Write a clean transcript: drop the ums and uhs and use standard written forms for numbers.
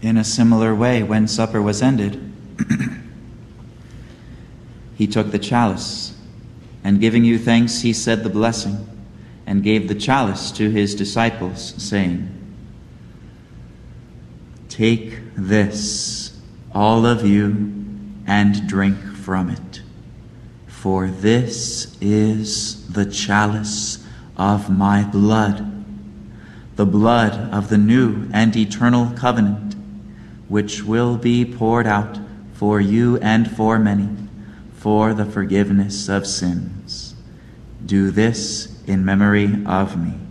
In a similar way, when supper was ended, he took the chalice, and giving you thanks, he said the blessing, and gave the chalice to his disciples, saying, "Take this, all of you, and drink from it, for this is the chalice of my blood, the blood of the new and eternal covenant, which will be poured out for you and for many, for the forgiveness of sins. Do this in memory of me."